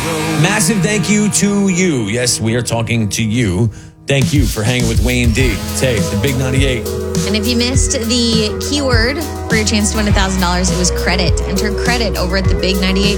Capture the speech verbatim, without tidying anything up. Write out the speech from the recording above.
Massive thank you to you. Yes, we are talking to you. Thank you for hanging with Wayne D. Tay, the Big ninety-eight. And if you missed the keyword for your chance to win one thousand dollars, it was credit. Enter credit over at the big ninety-eight